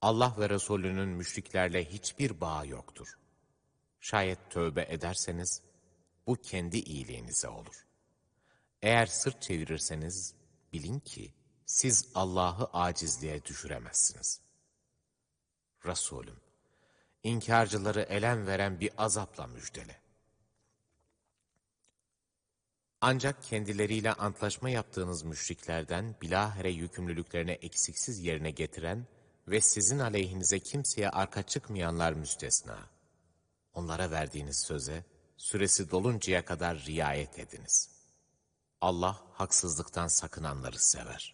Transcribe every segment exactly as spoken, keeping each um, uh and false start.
Allah ve Resulünün müşriklerle hiçbir bağı yoktur. Şayet tövbe ederseniz, bu kendi iyiliğinize olur. Eğer sırt çevirirseniz, bilin ki, siz Allah'ı acizliğe düşüremezsiniz. Resulüm, İnkarcıları elem veren bir azapla müjdele. Ancak kendileriyle antlaşma yaptığınız müşriklerden bilahare yükümlülüklerini eksiksiz yerine getiren ve sizin aleyhinize kimseye arka çıkmayanlar müstesna. Onlara verdiğiniz söze, süresi doluncaya kadar riayet ediniz. Allah haksızlıktan sakınanları sever.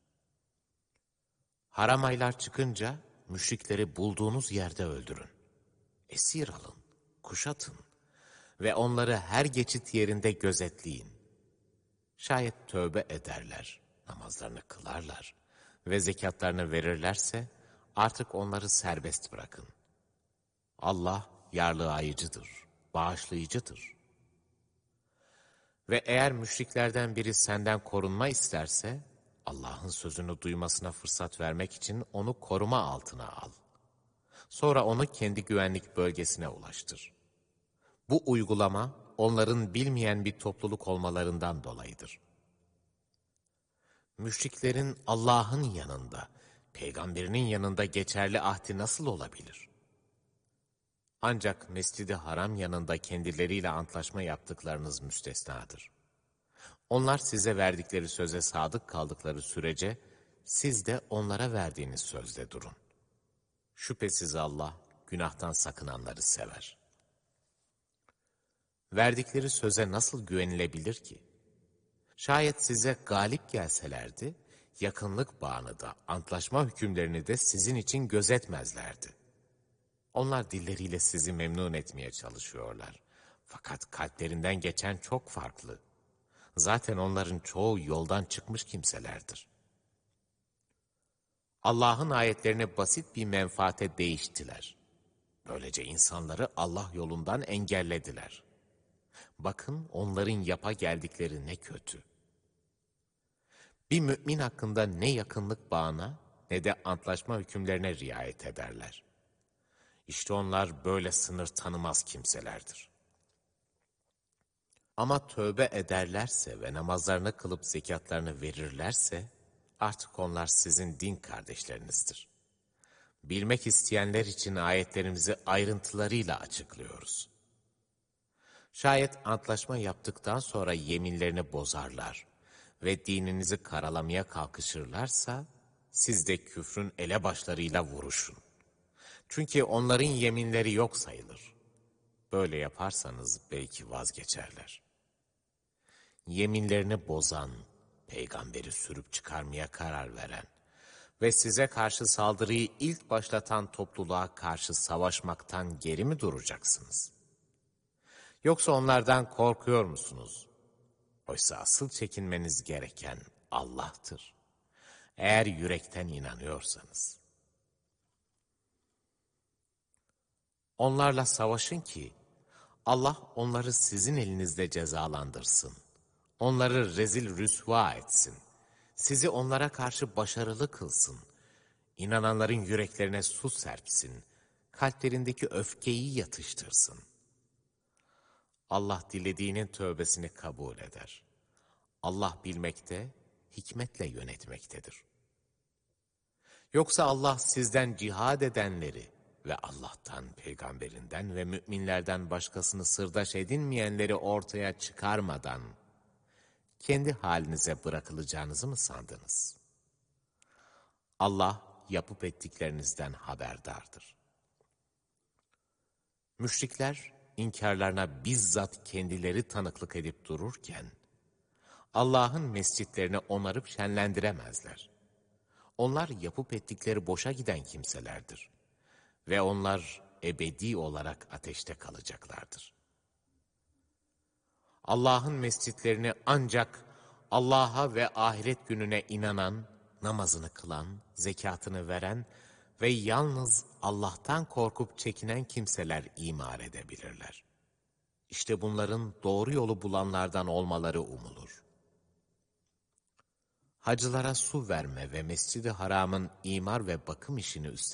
Haram aylar çıkınca müşrikleri bulduğunuz yerde öldürün. Esir alın, kuşatın ve onları her geçit yerinde gözetleyin. Şayet tövbe ederler, namazlarını kılarlar ve zekatlarını verirlerse artık onları serbest bırakın. Allah yarlıayıcıdır, bağışlayıcıdır. Ve eğer müşriklerden biri senden korunma isterse, Allah'ın sözünü duymasına fırsat vermek için onu koruma altına al. Sonra onu kendi güvenlik bölgesine ulaştır. Bu uygulama onların bilmeyen bir topluluk olmalarından dolayıdır. Müşriklerin Allah'ın yanında, peygamberinin yanında geçerli ahdi nasıl olabilir? Ancak Mescid-i Haram yanında kendileriyle antlaşma yaptıklarınız müstesnadır. Onlar size verdikleri söze sadık kaldıkları sürece, siz de onlara verdiğiniz sözde durun. Şüphesiz Allah, günahtan sakınanları sever. Verdikleri söze nasıl güvenilebilir ki? Şayet size galip gelselerdi, yakınlık bağını da, antlaşma hükümlerini de sizin için gözetmezlerdi. Onlar dilleriyle sizi memnun etmeye çalışıyorlar. Fakat kalplerinden geçen çok farklı. Zaten onların çoğu yoldan çıkmış kimselerdir. Allah'ın ayetlerini basit bir menfaate değiştiler. Böylece insanları Allah yolundan engellediler. Bakın onların yapa geldikleri ne kötü. Bir mümin hakkında ne yakınlık bağına ne de antlaşma hükümlerine riayet ederler. İşte onlar böyle sınır tanımaz kimselerdir. Ama tövbe ederlerse ve namazlarını kılıp zekatlarını verirlerse, artık onlar sizin din kardeşlerinizdir. Bilmek isteyenler için ayetlerimizi ayrıntılarıyla açıklıyoruz. Şayet antlaşma yaptıktan sonra yeminlerini bozarlar ve dininizi karalamaya kalkışırlarsa, siz de küfrün elebaşlarıyla vuruşun. Çünkü onların yeminleri yok sayılır. Böyle yaparsanız belki vazgeçerler. Yeminlerini bozan, peygamberi sürüp çıkarmaya karar veren ve size karşı saldırıyı ilk başlatan topluluğa karşı savaşmaktan geri mi duracaksınız? Yoksa onlardan korkuyor musunuz? Oysa asıl çekinmeniz gereken Allah'tır. Eğer yürekten inanıyorsanız. Onlarla savaşın ki Allah onları sizin elinizde cezalandırsın. Onları rezil rüsva etsin. Sizi onlara karşı başarılı kılsın. İnananların yüreklerine su serpsin. Kalplerindeki öfkeyi yatıştırsın. Allah dilediğinin tövbesini kabul eder. Allah bilmekte, hikmetle yönetmektedir. Yoksa Allah sizden cihad edenleri ve Allah'tan, peygamberinden ve müminlerden başkasını sırdaş edinmeyenleri ortaya çıkarmadan kendi halinize bırakılacağınızı mı sandınız? Allah yapıp ettiklerinizden haberdardır. Müşrikler inkarlarına bizzat kendileri tanıklık edip dururken Allah'ın mescitlerini onarıp şenlendiremezler. Onlar yapıp ettikleri boşa giden kimselerdir. Ve onlar ebedi olarak ateşte kalacaklardır. Allah'ın mescitlerini ancak Allah'a ve ahiret gününe inanan, namazını kılan, zekatını veren ve yalnız Allah'tan korkup çekinen kimseler imar edebilirler. İşte bunların doğru yolu bulanlardan olmaları umulur. Hacılara su verme ve Mescid-i Haram'ın imar ve bakım işini üstlenmek